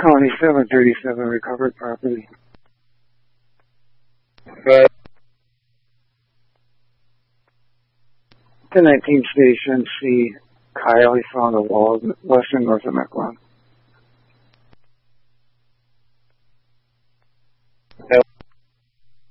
Colony 737 recovered property. Right. The 19 station, C. Kyle, he found a wall western north of Mequon.